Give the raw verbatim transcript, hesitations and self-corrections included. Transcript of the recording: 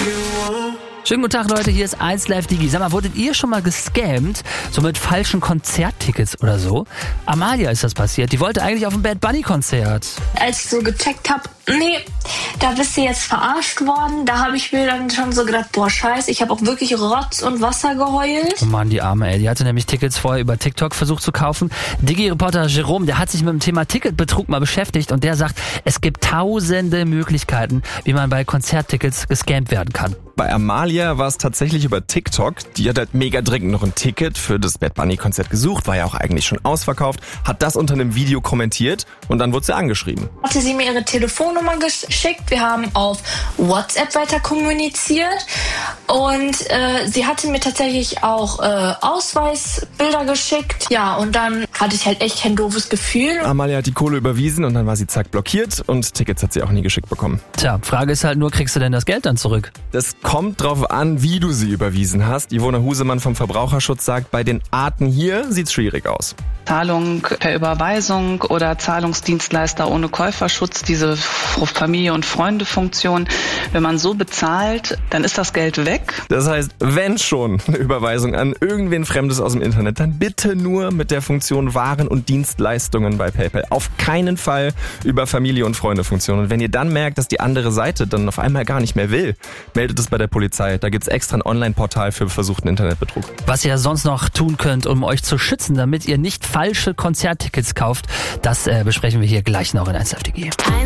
Schönen guten Tag, Leute, hier ist eins Live Digi. Sag mal, wurdet ihr schon mal gescammt? So mit falschen Konzerttickets oder so? Amalia ist das passiert. Die wollte eigentlich auf ein Bad Bunny Konzert. Als ich so gecheckt habe, nee, da bist du jetzt verarscht worden, da habe ich mir dann schon so gedacht, boah, scheiße, ich habe auch wirklich Rotz und Wasser geheult. Oh Mann, die Arme, ey. Die hatte nämlich Tickets vorher über TikTok versucht zu kaufen. Digi-Reporter Jerome, der hat sich mit dem Thema Ticketbetrug mal beschäftigt und der sagt, es gibt tausende Möglichkeiten, wie man bei Konzerttickets gescammt werden kann. Bei Amalia war es tatsächlich über TikTok. Die hat halt mega dringend noch ein Ticket für das Bad Bunny Konzert gesucht, war ja auch eigentlich schon ausverkauft, hat das unter einem Video kommentiert und dann wurde sie angeschrieben. Hatte sie mir ihre Telefonnummer geschickt, wir haben auf WhatsApp weiter kommuniziert und äh, sie hatte mir tatsächlich auch äh, Ausweisbilder geschickt. Ja, und dann hatte ich halt echt kein doofes Gefühl. Amalia hat die Kohle überwiesen und dann war sie zack blockiert und Tickets hat sie auch nie geschickt bekommen. Tja, Frage ist halt nur, kriegst du denn das Geld dann zurück? Das kommt drauf an, wie du sie überwiesen hast. Ivona Husemann vom Verbraucherschutz sagt, bei den Arten hier sieht's schwierig aus. Zahlung per Überweisung oder Zahlungsdienstleister ohne Käuferschutz, diese Familie- und Freunde-Funktion. Wenn man so bezahlt, dann ist das Geld weg. Das heißt, wenn schon eine Überweisung an irgendwen Fremdes aus dem Internet, dann bitte nur mit der Funktion Waren und Dienstleistungen bei PayPal. Auf keinen Fall über Familie- und Freunde-Funktion. Und wenn ihr dann merkt, dass die andere Seite dann auf einmal gar nicht mehr will, meldet es bei der Polizei. Da gibt's extra ein Online-Portal für versuchten Internetbetrug. Was ihr sonst noch tun könnt, um euch zu schützen, damit ihr nicht falsche Konzerttickets kauft, das äh, besprechen wir hier gleich noch in eins Live Digi.